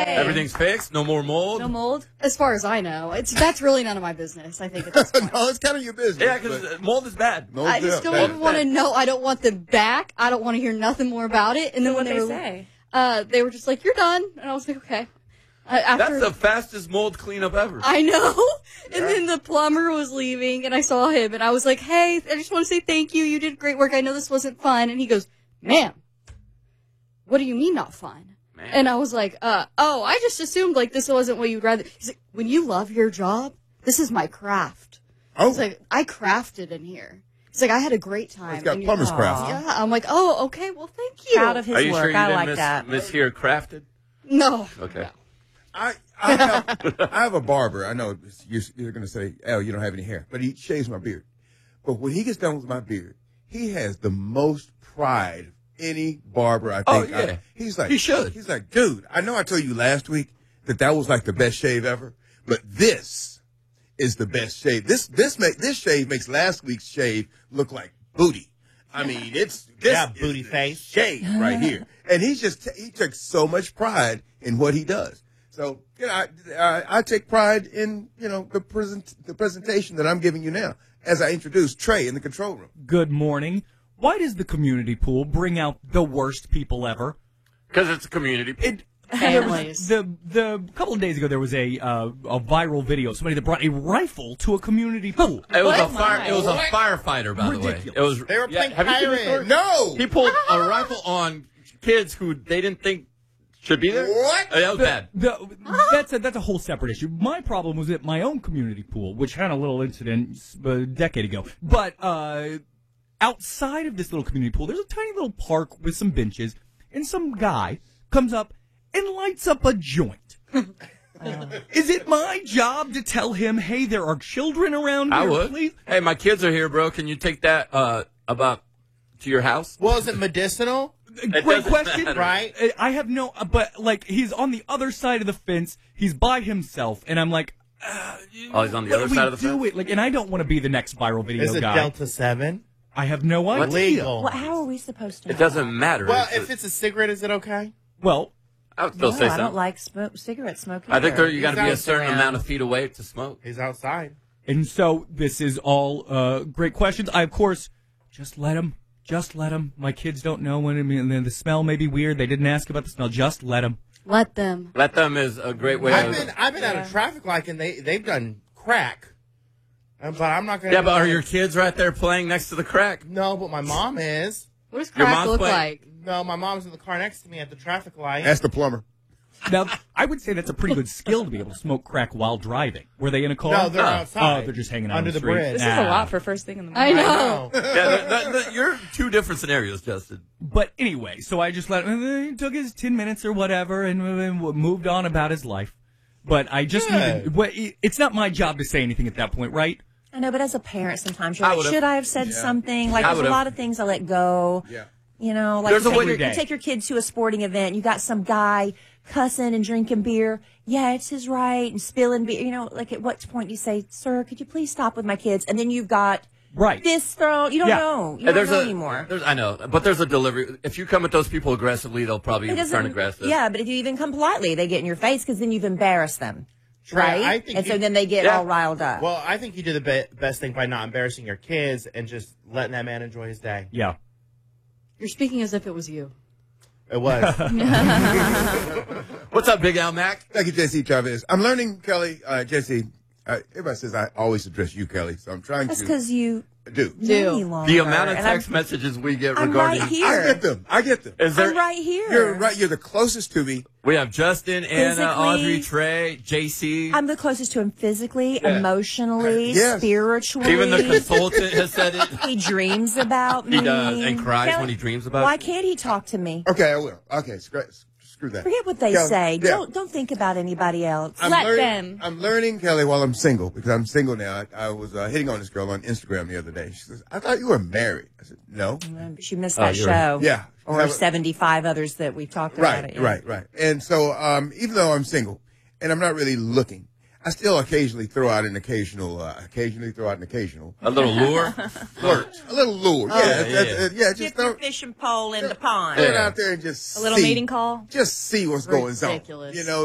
Everything's fixed? No more mold? No mold? As far as I know. That's really none of my business, I think, at this point. No, it's kind of your business. Yeah, because mold is bad. I just don't even want to know. I don't want them back. I don't want to hear nothing more about it. And then So when what'd they say? They were just like, "You're done," and I was like, "Okay." After, That's the fastest mold cleanup ever. I know. And then the plumber was leaving, and I saw him, and I was like, "Hey, I just want to say thank you. You did great work. I know this wasn't fun." And he goes, "Ma'am, what do you mean not fun?" Man. And I was like, I just assumed like this wasn't what you'd rather. He's like, "When you love your job, this is my craft." Oh. He's like, "I crafted in here." He's like, "I had a great time." He's got and plumber's craft. Yeah, I'm like, "Oh, okay, well, thank you." Proud of his Are you work. sure you I didn't like that. miss here crafted? No. Okay. I have a barber. I know you're going to say, "Oh, you don't have any hair," but he shaves my beard. But when he gets done with my beard, he has the most pride of any barber I think. Oh, yeah. He's like, He should. He's like, "Dude, I know I told you last week that was like the best shave ever, but this is the best shave. This shave makes last week's shave look like booty. I mean, booty face shave right here." And he took so much pride in what he does. So, I take pride in, the presentation that I'm giving you now as I introduce Trey in the control room. Good morning. Why does the community pool bring out the worst people ever? Because it's a community. Families. The couple of days ago, there was a viral video of somebody that brought a rifle to a community pool. It was a firefighter, by the way. It was. They were playing have you seen the story? pirate. No! He pulled a rifle on kids who they didn't think should be there. What? That was bad. That's a whole separate issue. My problem was at my own community pool, which had a little incident a decade ago. But outside of this little community pool, there's a tiny little park with some benches, and some guy comes up and lights up a joint. Is it my job to tell him, "Hey, there are children around here, I would. please"? Hey, my kids are here, bro. Can you take that about to your house? Well, is it medicinal? Great question. matter. Right? I have no, but he's on the other side of the fence. He's by himself, and I'm like, He's on the other side of the fence. And I don't want to be the next viral video Is it guy. Delta 7? I have no idea. Legal. Well, how are we supposed to know? It doesn't matter. Well, if it's a cigarette, is it okay? Well, I would still No, say I something. don't like cigarette smoking. I think you got to be a He's certain outside. amount of feet away to smoke. He's outside. and so this is all great questions. I, of course, just let him. Just let them. My kids don't know when. I mean, the smell may be weird. They didn't ask about the smell. Just let them. Let them. Let them is a great way. I've been at a traffic light and they've done crack, but I'm not gonna. Yeah, but are your kids right there playing next to the crack? No, but my mom is. What does Your crack mom's look playing- like? No, my mom's in the car next to me at the traffic light. That's the plumber. Now, I would say that's a pretty good skill to be able to smoke crack while driving. Were they in a car? No, they're outside. Oh, they're just hanging out under on the the street. bridge. This is a lot for first thing in the I morning. know. Yeah, you're two different scenarios, Justin. But anyway, so I just let him. He took his 10 minutes or whatever and moved on about his life. But I just it's not my job to say anything at that point, right? I know, but as a parent, sometimes you're I like, would've. should I have said something? Like, I there's a would've. lot of things I let go. Yeah. You know, like There's a way you to- take your kids to a sporting event. You got some guy cussing and drinking beer. Yeah, it's his right, and spilling beer. You know, like at what point you say, "Sir, could you please stop with my kids?" And then you've got Right. this thrown. You don't Yeah. know. You don't know anymore. I know, but there's a delivery. If you come at those people aggressively, they'll probably It doesn't- turn aggressive. Yeah, but if you even come politely, they get in your face because then you've embarrassed them, Right, right? I think And so you- then they get Yeah. all riled up. Well, I think you did the best thing by not embarrassing your kids and just letting that man enjoy his day. Yeah. You're speaking as if it was you. It was. What's up, Big Al Mac? Thank you, Jesse Chavez. I'm learning, Kelly, Jesse. Everybody says I always address you, Kelly, so I'm trying That's to because you do. know me longer. The amount of and text I'm- messages we get I'm regarding. right here. I get them. I get them. Is there? I'm right here. You're right. You're the closest to me. We have Justin, Anna, Physically. Audrey, Trey, JC. I'm the closest to him physically, Yeah. emotionally, Yes. spiritually. Even the consultant has said it. He dreams about me. He does and cries Kelly, when he dreams about Why it. can't he talk to me? Okay, I will. Okay, screw that. Forget what they Kelly, say. yeah. Don't think about anybody else. I'm learning, Kelly, while I'm single, because I'm single now. I was hitting on this girl on Instagram the other day. She says, "I thought you were married." I said, "No." She missed that show. Yeah. Or 75 others that we've talked about. Right. And so, even though I'm single and I'm not really looking, I still occasionally throw out an occasional, A little lure. flirt, a little lure. Just Dip throw your fishing pole in the pond. it out there and just A little see. meeting call? Just see what's going on. Ridiculous. You know,